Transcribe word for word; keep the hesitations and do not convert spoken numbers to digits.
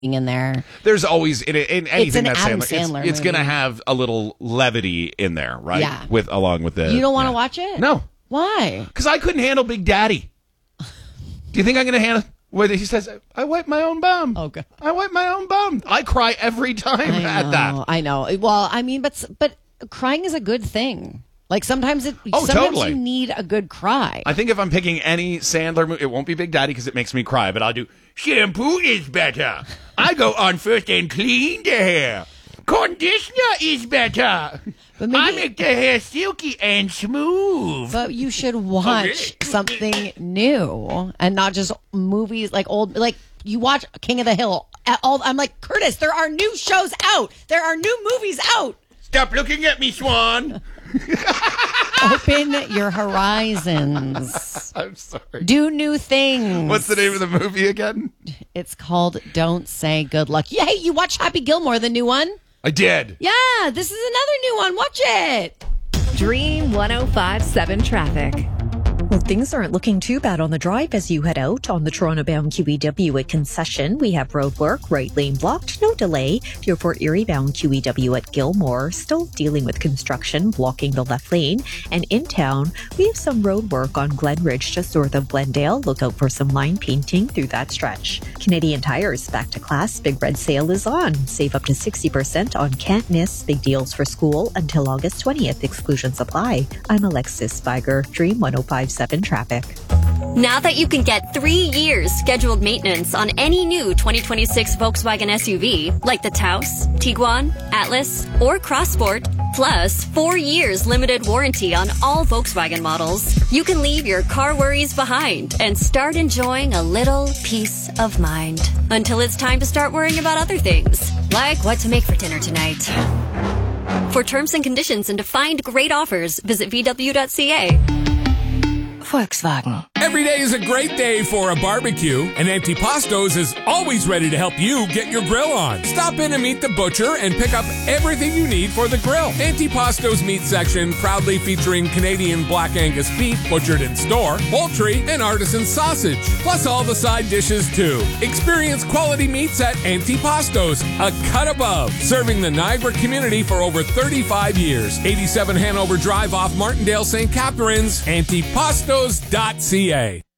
in there. There's always in, in anything an that's Adam Sandler, Sandler it's, it's going to movie. have a little levity in there, right? Yeah. With along with the You don't want to yeah. watch it? No, Why? because I couldn't handle Big Daddy. Do you think I'm going to handle where he says, "I wipe my own bum"? Oh God, I wipe my own bum. I cry every time I at know, that. I know. Well, I mean, but but crying is a good thing. Like sometimes it. Oh, sometimes totally. you need a good cry. I think if I'm picking any Sandler movie, it won't be Big Daddy because it makes me cry, but I'll do shampoo is better. I go on first and clean the hair. Conditioner is better. But maybe- I make the hair silky and smooth. But you should watch something new and not just movies like old. Like you watch King of the Hill. At all, I'm like, Curtis, there are new shows out. There are new movies out. Stop looking at me, Swan. Open your horizons. I'm sorry. Do new things. What's the name of the movie again? It's called Don't Say Good Luck. Yeah, hey, you watch Happy Gilmore, the new one? I did. Yeah, this is another new one. Watch it. Dream one oh five point seven traffic. Well, things aren't looking too bad on the drive as you head out on the Toronto-bound Q E W at Concession. We have road work, right lane blocked, no delay. Pure Port Erie-bound Q E W at Gilmore, still dealing with construction, blocking the left lane. And in town, we have some road work on Glen Ridge just north of Glendale. Look out for some line painting through that stretch. Canadian Tire's back to class. Big Red Sale is on. Save up to sixty percent on can't miss. Big deals for school until August twentieth. Exclusions apply. I'm Alexis Spiger, Dream one oh five point seven traffic. Now that you can get three years scheduled maintenance on any new twenty twenty-six Volkswagen S U V, like the Taos, Tiguan, Atlas, or Crossport, plus four years limited warranty on all Volkswagen models, you can leave your car worries behind and start enjoying a little peace of mind. Until it's time to start worrying about other things, like what to make for dinner tonight. For terms and conditions and to find great offers, visit v w dot c a. Volkswagen. Every day is a great day for a barbecue, and Antipastos is always ready to help you get your grill on. Stop in and meet the butcher and pick up everything you need for the grill. Antipastos meat section proudly featuring Canadian Black Angus beef butchered in store, poultry, and artisan sausage, plus all the side dishes too. Experience quality meats at Antipastos, a cut above, serving the Niagara community for over thirty-five years. eighty-seven Hanover Drive off Martindale, Saint Catharines, antipastos dot c a.